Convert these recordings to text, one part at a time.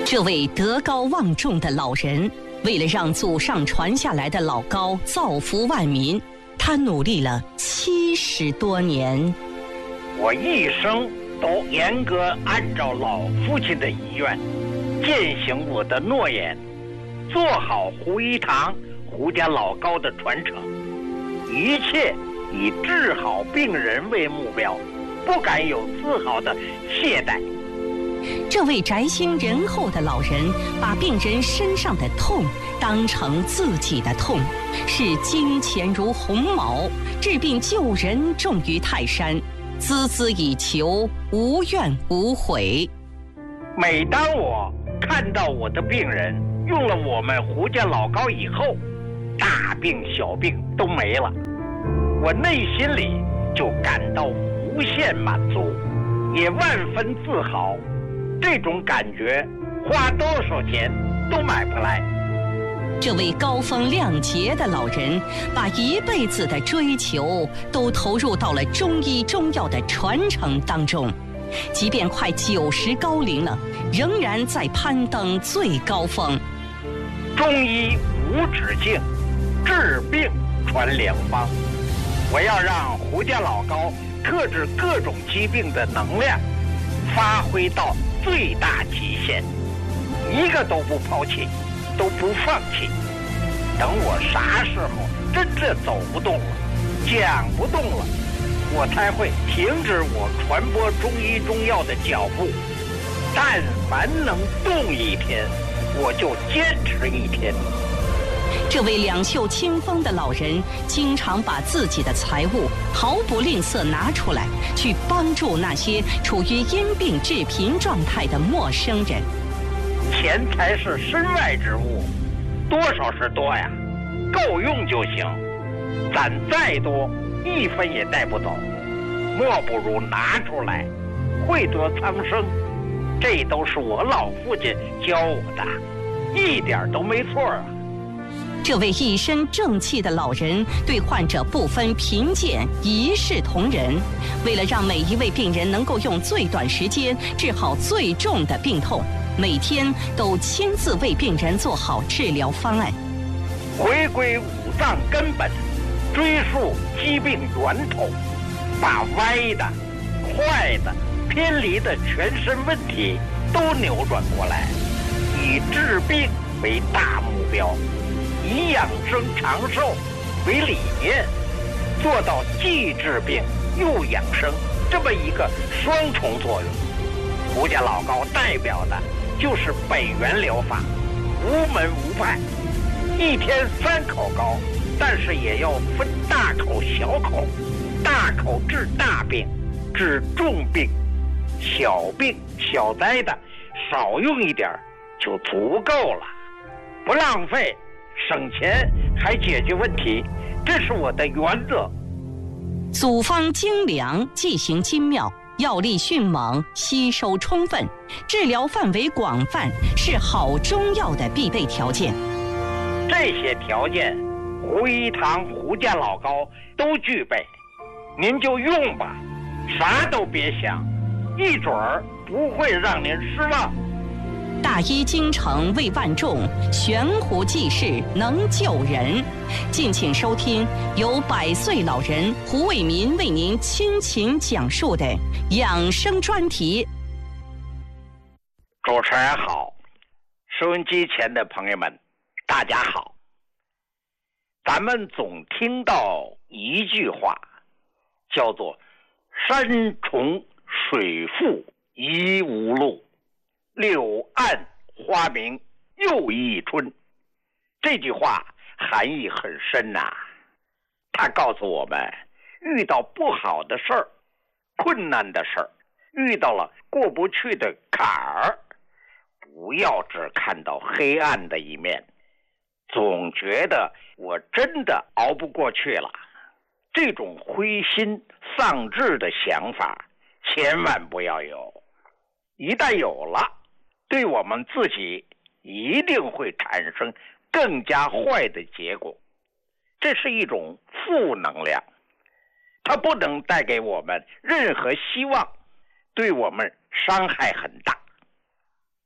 这位德高望重的老人，为了让祖上传下来的老高造福万民，他努力了70多年。 我一生都严格按照老父亲的遗愿，践行我的诺言，做好胡一堂胡家老高的传承，一切以治好病人为目标，不敢有丝毫的懈怠。 这位宅心仁厚的老人，把病人身上的痛当成自己的痛，视金钱如鸿毛，治病救人重于泰山，孜孜以求，无怨无悔。 每当我看到我的病人用了我们胡家老高以后，大病小病都没了，我内心里就感到无限满足，也万分自豪。这种感觉花多少钱都买不来。 这位高风亮节的老人，把一辈子的追求都投入到了中医中药的传承当中，即便快90高龄了，仍然在攀登最高峰。 中医无止境，治病传良方。我要让胡家老高克制各种疾病的能量发挥到最大极限，一个都不抛弃，都不放弃。等我啥时候真正走不动了，讲不动了，我才会停止我传播中医中药的脚步。但凡能动一天，我就坚持一天。 这位两袖清风的老人，经常把自己的财物毫不吝啬拿出来，去帮助那些处于因病致贫状态的陌生人。 钱财是身外之物，多少是多呀，够用就行。攒再多，一分也带不走，莫不如拿出来，惠泽苍生。这都是我老父亲教我的，一点都没错啊。 这位一身正气的老人对患者不分贫贱，一视同仁。为了让每一位病人能够用最短时间治好最重的病痛，每天都亲自为病人做好治疗方案。 回归五脏根本，追溯疾病源头，把歪的、坏的、偏离的全身问题都扭转过来，以治病为大目标，以养生长寿为理念，做到既治病又养生这么一个双重作用。胡家老高代表的就是北元疗法，无门无派，一天3口高，但是也要分大口小口，大口治大病，治重病，小病小灾的少用一点就足够了，不浪费，省钱还解决问题，这是我的原则。 组方精良，剂型精妙，药力迅猛，吸收充分，治疗范围广泛，是好中药的必备条件。 这些条件，胡一堂胡家老高都具备，您就用吧，啥都别想，一准儿不会让您失望。 大医精诚为万众，悬壶济世能救人。敬请收听由100岁老人胡卫民为您倾情讲述的养生专题。 主持人好，收音机前的朋友们大家好。咱们总听到一句话，叫做山重水复疑无路，柳暗花明又一春。这句话含义很深呐，它告诉我们，遇到不好的事儿、困难的事儿，遇到了过不去的坎儿，不要只看到黑暗的一面，总觉得我真的熬不过去了。这种灰心丧志的想法千万不要有，一旦有了，对我们自己一定会产生更加坏的结果。这是一种负能量，它不能带给我们任何希望，对我们伤害很大。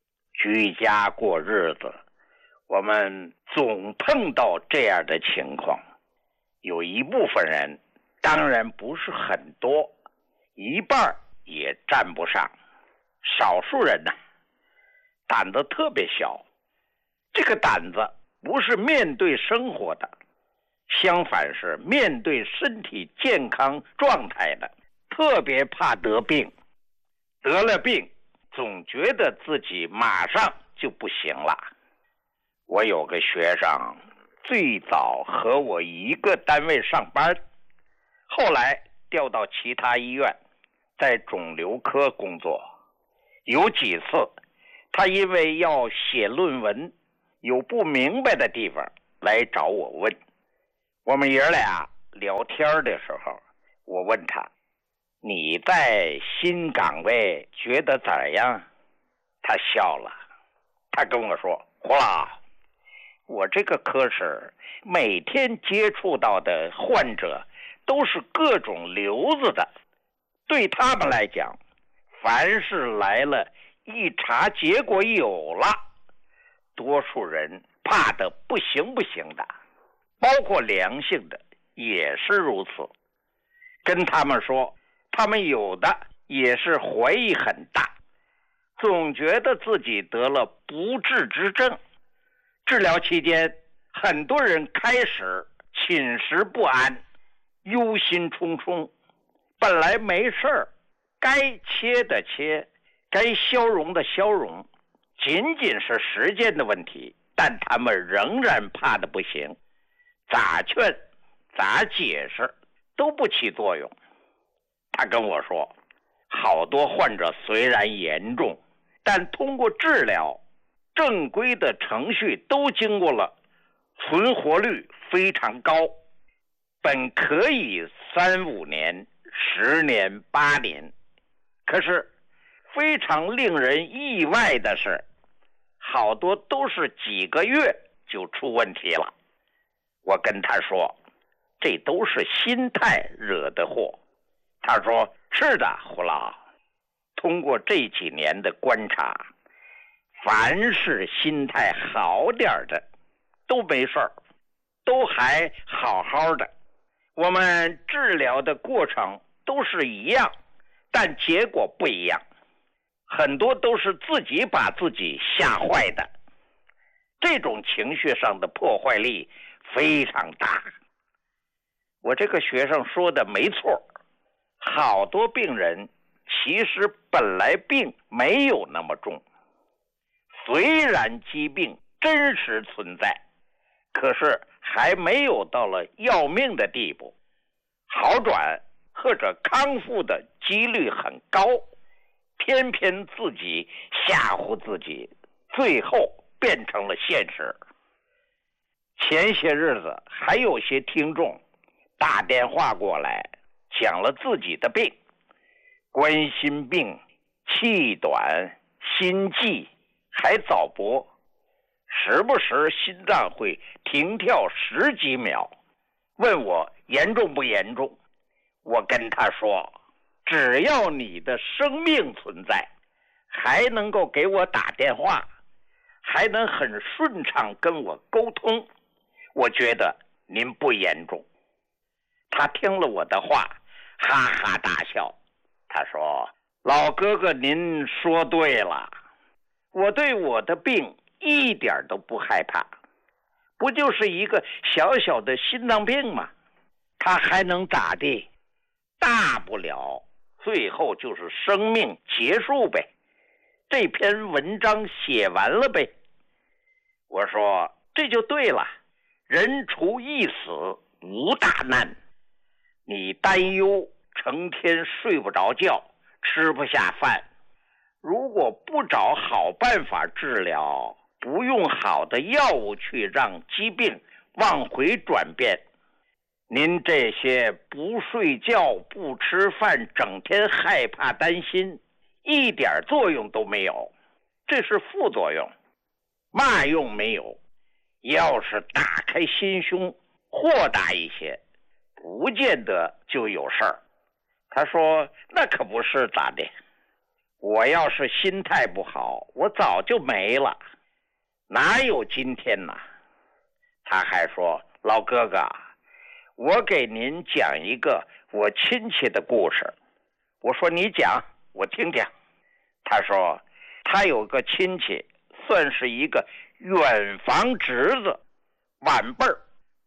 居家过日子，我们总碰到这样的情况。有一部分人，当然不是很多，一半也占不上，少数人呢，胆子特别小。这个胆子不是面对生活的，相反是面对身体健康状态的，特别怕得病。得了病，总觉得自己马上就不行了。我有个学生，最早和我一个单位上班，后来调到其他医院，在肿瘤科工作。有几次，他因为要写论文，有不明白的地方来找我问。我们爷俩聊天的时候，我问他，你在新岗位觉得怎样？他笑了，他跟我说，胡老，我这个科室每天接触到的患者都是各种瘤子的，对他们来讲，凡是来了一查结果有了，多数人怕得不行不行的，包括良性的也是如此。跟他们说，他们有的也是怀疑很大，总觉得自己得了不治之症。治疗期间，很多人开始寝食不安，忧心忡忡。本来没事儿，该切的切，该消融的消融，仅仅是时间的问题，但他们仍然怕得不行，咋劝咋解释都不起作用。他跟我说，好多患者虽然严重，但通过治疗，正规的程序都经过了，存活率非常高，本可以3-5年、10年、8年，可是非常令人意外的是，好多都是几个月就出问题了。我跟他说，这都是心态惹的祸。他说，是的，胡老，通过这几年的观察，凡是心态好点的都没事儿，都还好好的。我们治疗的过程都是一样，但结果不一样，很多都是自己把自己吓坏的。这种情绪上的破坏力非常大。我这个学生说的没错，好多病人其实本来病没有那么重，虽然疾病真实存在，可是还没有到了要命的地步，好转或者康复的几率很高，偏偏自己吓唬自己，最后变成了现实。前些日子还有些听众打电话过来，讲了自己的病，冠心病、气短、心悸，还早搏，时不时心脏会停跳10几秒，问我严重不严重。我跟他说，只要你的生命存在，还能够给我打电话，还能很顺畅跟我沟通，我觉得您不严重。他听了我的话，哈哈大笑。他说，老哥哥您说对了，我对我的病一点都不害怕，不就是一个小小的心脏病吗？他还能咋地？大不了最后就是生命结束呗，这篇文章写完了呗。我说，这就对了，人除一死无大难。你担忧，成天睡不着觉，吃不下饭，如果不找好办法治疗，不用好的药物去让疾病往回转变，您这些不睡觉、不吃饭、整天害怕担心，一点作用都没有，这是副作用，嘛用没有。要是打开心胸，豁达一些，不见得就有事儿。他说，那可不是咋的。 我要是心态不好，我早就没了，哪有今天呢？他还说，老哥哥，我给您讲一个我亲戚的故事。我说你讲，我听听。他说他有个亲戚，算是一个远房侄子，晚辈儿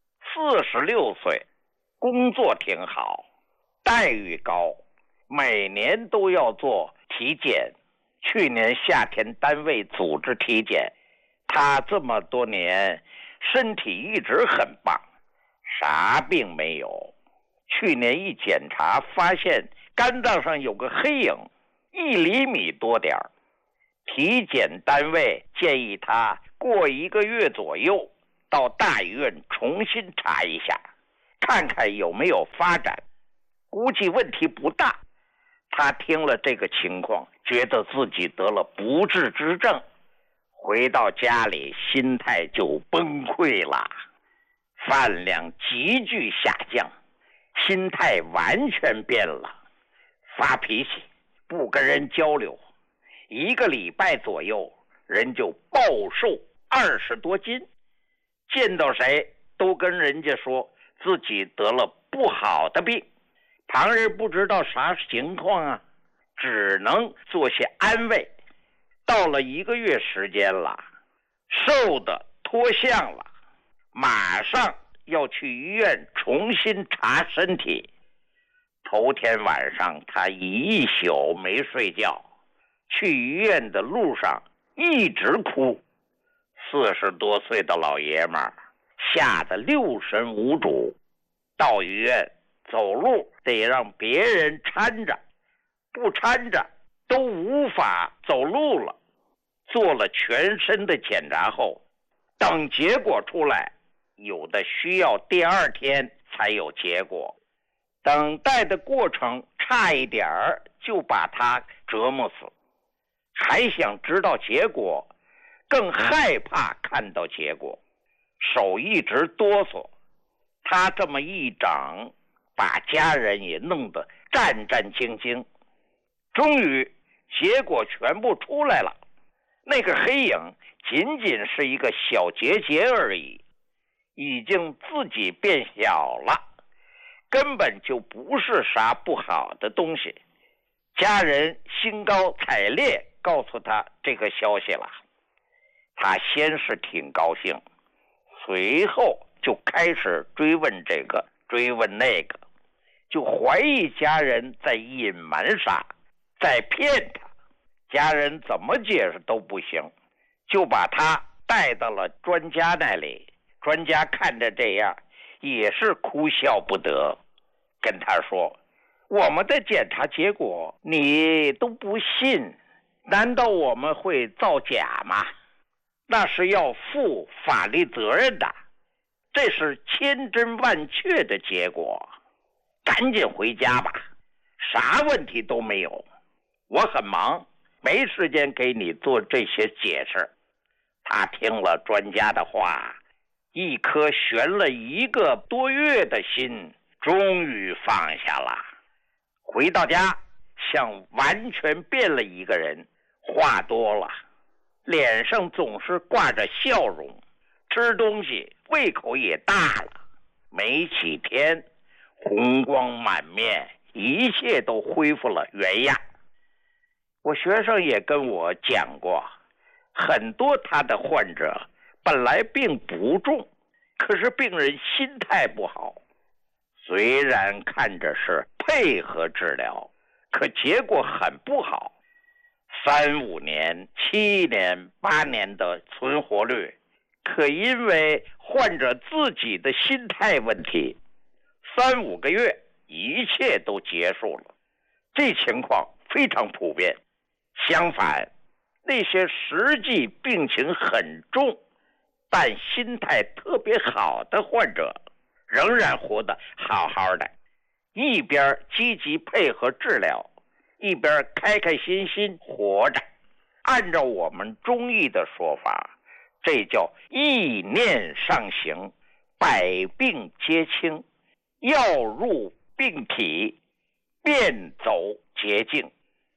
，46岁，工作挺好，待遇高，每年都要做体检。去年夏天单位组织体检，他这么多年身体一直很棒，啥病没有。去年一检查发现肝脏上有个黑影，1厘米多点儿。体检单位建议他过1个月左右到大医院重新查一下，看看有没有发展，估计问题不大。他听了这个情况，觉得自己得了不治之症，回到家里心态就崩溃了，饭量急剧下降，心态完全变了，发脾气，不跟人交流，1个礼拜左右人就暴瘦20多斤，见到谁都跟人家说自己得了不好的病，旁人不知道啥情况啊，只能做些安慰。到了1个月时间了，瘦的脱相了，马上要去医院重新查身体。头天晚上他一宿没睡觉，去医院的路上一直哭。40多岁的老爷们儿吓得六神无主，到医院走路得让别人搀着，不搀着都无法走路了。做了全身的检查后，等结果出来，有的需要第2天才有结果，等待的过程差一点儿就把他折磨死。还想知道结果，更害怕看到结果，手一直哆嗦。他这么一整，把家人也弄得战战兢兢。终于结果全部出来了，那个黑影仅仅是一个小结节而已，已经自己变小了，根本就不是啥不好的东西。家人兴高采烈告诉他这个消息了，他先是挺高兴，随后就开始追问这个追问那个，就怀疑家人在隐瞒啥，在骗他。家人怎么解释都不行，就把他带到了专家那里。专家看着这样也是哭笑不得，跟他说，我们的检查结果你都不信，难道我们会造假吗？那是要负法律责任的，这是千真万确的结果，赶紧回家吧，啥问题都没有。我很忙，没时间给你做这些解释。他听了专家的话，一颗悬了1个多月的心终于放下了。回到家像完全变了一个人，话多了，脸上总是挂着笑容，吃东西胃口也大了，没几天红光满面，一切都恢复了原样。我学生也跟我讲过，很多他的患者本来病不重，可是病人心态不好，虽然看着是配合治疗，可结果很不好，3、5年、7年、8年的存活率，可因为患者自己的心态问题，3、5个月一切都结束了。这情况非常普遍。相反，那些实际病情很重但心态特别好的患者，仍然活得好好的，一边积极配合治疗，一边开开心心活着。按照我们中医的说法，这叫意念上行，百病皆清，药入病体，便走捷径。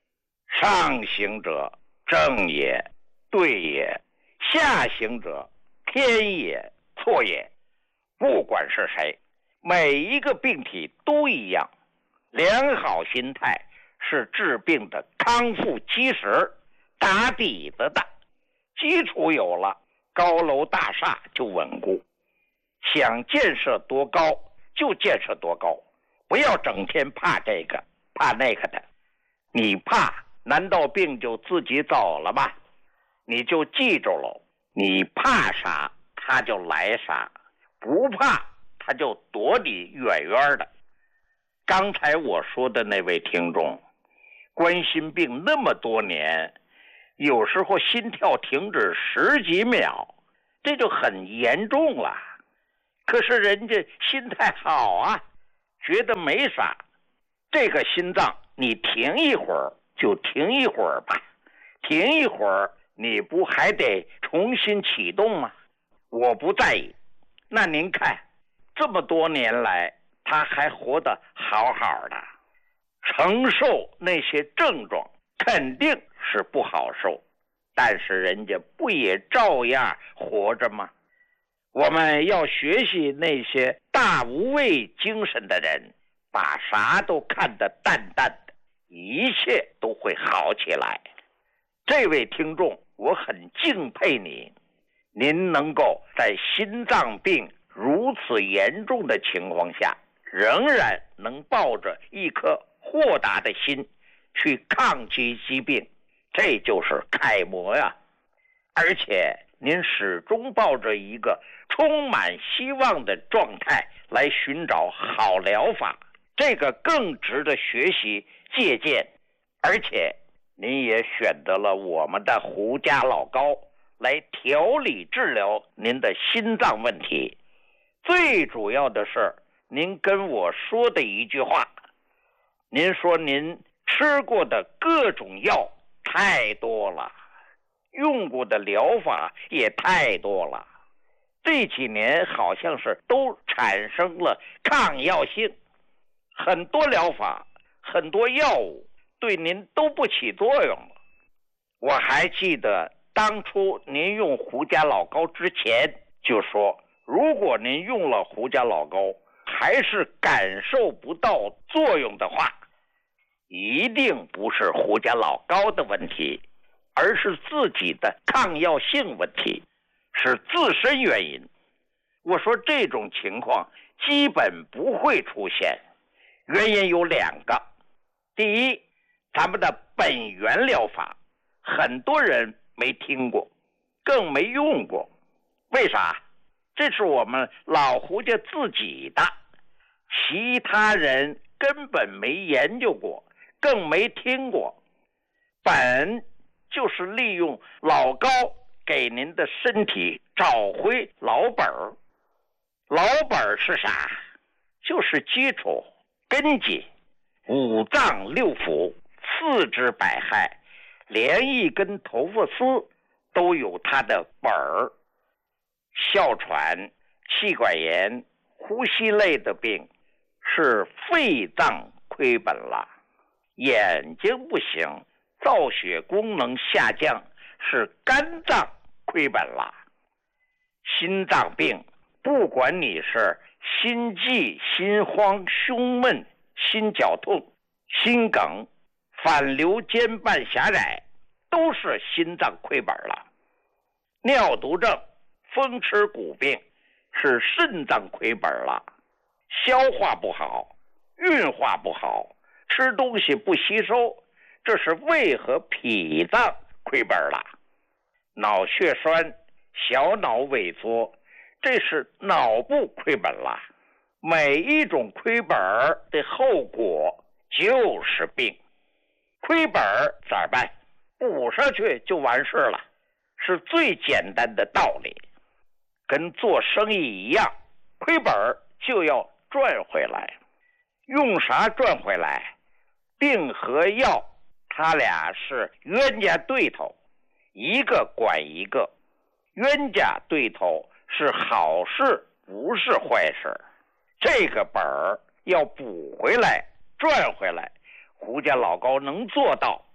上行者正也，对也；下行者偏也，错也。不管是谁，每一个病体都一样。良好心态是治病的康复基石，打底子的。基础有了，高楼大厦就稳固。想建设多高就建设多高，不要整天怕这个怕那个的。你怕，难道病就自己走了吗？你就记住了，你怕啥他就来啥，不怕他就躲你远远的。刚才我说的那位听众，冠心病那么多年，有时候心跳停止10几秒，这就很严重了。可是人家心态好啊，觉得没啥。这个心脏你停一会儿就停一会儿吧，停一会儿你不还得重新启动吗？我不在意。那您看，这么多年来他还活得好好的，承受那些症状肯定是不好受，但是人家不也照样活着吗？我们要学习那些大无畏精神的人，把啥都看得淡淡的，一切都会好起来。这位听众，我很敬佩您能够在心脏病如此严重的情况下，仍然能抱着一颗豁达的心去抗击疾病，这就是楷模呀。而且您始终抱着一个充满希望的状态来寻找好疗法，这个更值得学习借鉴。而且您也选择了我们的胡家老高来调理治疗您的心脏问题。最主要的是您跟我说的一句话，您说您吃过的各种药太多了，用过的疗法也太多了，这几年好像是都产生了抗药性，很多疗法很多药物对您都不起作用了。我还记得当初您用胡家老高之前就说，如果您用了胡家老高还是感受不到作用的话，一定不是胡家老高的问题，而是自己的抗药性问题，是自身原因。我说这种情况基本不会出现，原因有2个。第一，咱们的本源疗法很多人没听过，更没用过。为啥？这是我们老胡家自己的，其他人根本没研究过，更没听过。本就是利用老高给您的身体找回老本儿。老本儿是啥？就是基础根基，五脏六腑四肢百骸，连一根头发丝都有它的本儿。哮喘、气管炎、呼吸类的病是肺脏亏本了，眼睛不行，造血功能下降是肝脏亏本了。心脏病，不管你是心悸、心慌、胸闷、心绞痛、心梗、反流间瓣狭窄，都是心脏亏本了。尿毒症、风湿骨病是肾脏亏本了，消化不好，运化不好，吃东西不吸收，这是胃和脾脏亏本了。脑血栓、小脑萎缩，这是脑部亏本了。每一种亏本的后果就是病。亏本咋办？补上去就完事了，是最简单的道理。跟做生意一样，亏本就要赚回来。用啥赚回来？病和药他俩是冤家对头，一个管一个。冤家对头是好事，不是坏事。这个本儿要补回来，赚回来，胡家老高能做到，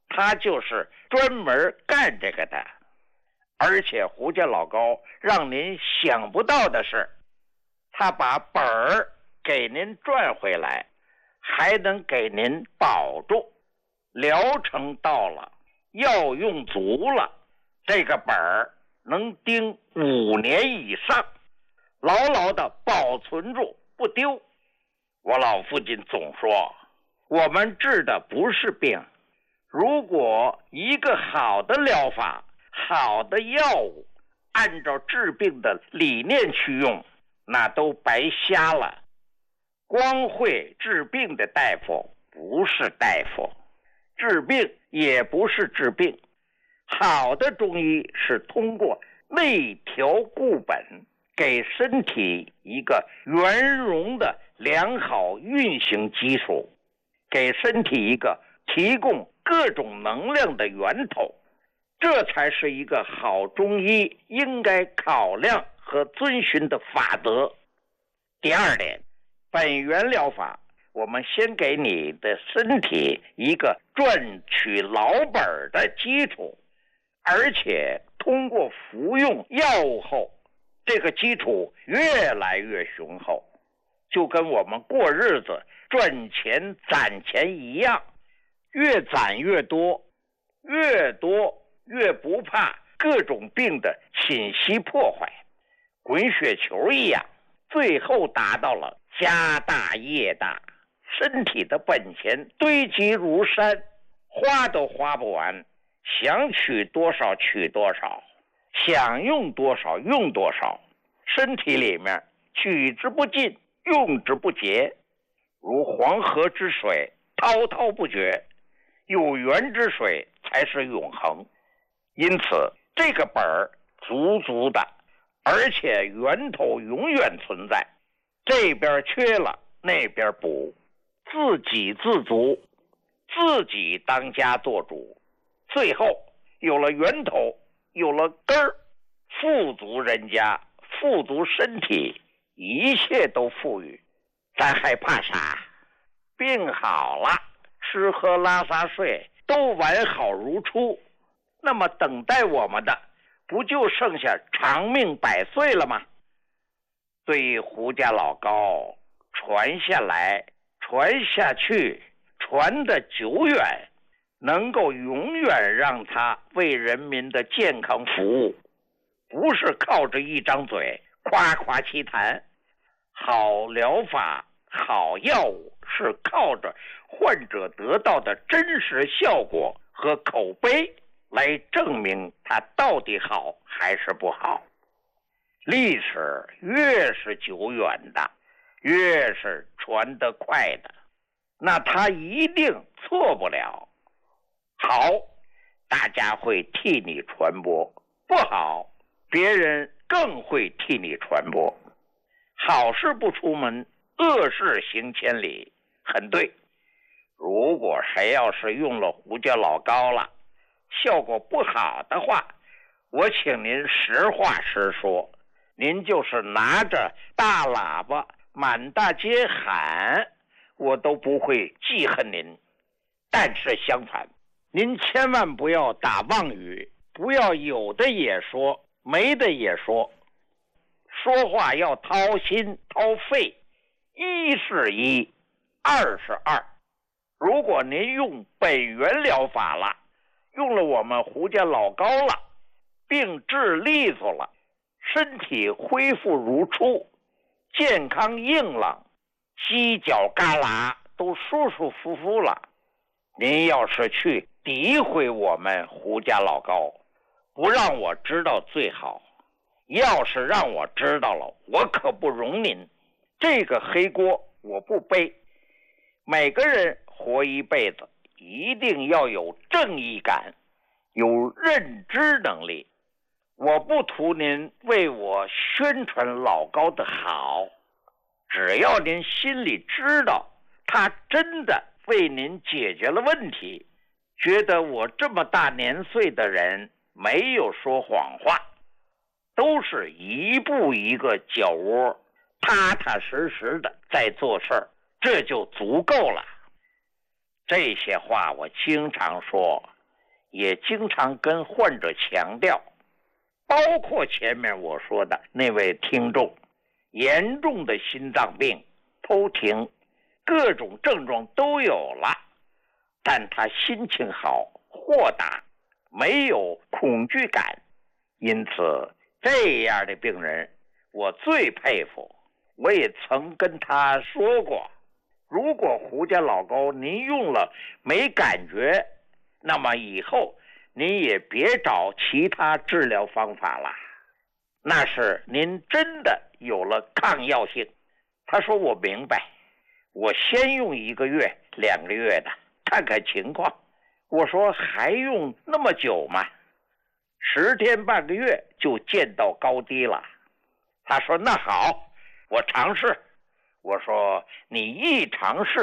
他就是专门干这个的。而且胡家老高让您想不到的是，他把本儿给您赚回来，还能给您保住。疗程到了，药用足了，这个本儿能盯5年以上，牢牢的保存住不丢。我老父亲总说，我们治的不是病，如果一个好的疗法，好的药物按照治病的理念去用，那都白瞎了。光会治病的大夫不是大夫，治病也不是治病。好的中医是通过内调固本，给身体一个圆融的良好运行基础，给身体一个提供各种能量的源头。这才是一个好中医应该考量和遵循的法则。第二点，本源疗法，我们先给你的身体一个赚取老本的基础，而且通过服用药物后，这个基础越来越雄厚，就跟我们过日子赚钱攒钱一样，越攒越多，越多越不怕各种病的侵袭破坏，滚雪球一样，最后达到了家大业大，身体的本钱堆积如山，花都花不完，想取多少取多少，想用多少用多少，身体里面取之不尽，用之不竭，如黄河之水滔滔不绝，有源之水才是永恒。因此这个本儿足足的，而且源头永远存在，这边缺了那边补，自给自足，自己当家做主，最后有了源头，有了根儿，富足人家，富足身体，一切都富裕，咱还怕啥？病好了，吃喝拉撒睡都完好如初，那么等待我们的不就剩下长命百岁了吗？对于胡家老高传下来，传下去，传得久远，能够永远让他为人民的健康服务，不是靠着一张嘴夸夸其谈。好疗法，好药物是靠着患者得到的真实效果和口碑来证明它到底好还是不好。历史越是久远的，越是传得快的，那它一定错不了。好，大家会替你传播；不好，别人更会替你传播。好事不出门，恶事行千里，很对。如果谁要是用了胡椒老膏了，效果不好的话，我请您实话实说，您就是拿着大喇叭满大街喊，我都不会记恨您。但是相反，您千万不要打妄语，不要有的也说，没的也说。说话要掏心掏肺，一是一，二是二。如果您用本源疗法了，用了我们胡家老膏了，病治利索了，身体恢复如初，健康硬朗，犄角旮旯都舒舒服服了。您要是去诋毁我们胡家老膏，不让我知道最好，要是让我知道了，我可不容您。这个黑锅我不背。每个人活一辈子，一定要有正义感，有认知能力。我不图您为我宣传老高的好，只要您心里知道他真的为您解决了问题，觉得我这么大年岁的人没有说谎话，都是一步一个脚窝，踏踏实实的在做事儿，这就足够了。这些话我经常说， 也经常跟患者强调，包括前面我说的那位听众，严重的心脏病、偷停，各种症状都有了，但他心情好、豁达，没有恐惧感，因此这样的病人我最佩服。我也曾跟他说过，如果胡家老沟您用了没感觉，那么以后您也别找其他治疗方法了，那是您真的有了抗药性。他说我明白，我先用1个月、2个月的看看情况。我说还用那么久吗？10天半个月就见到高低了。他说那好，我尝试。我说你一尝试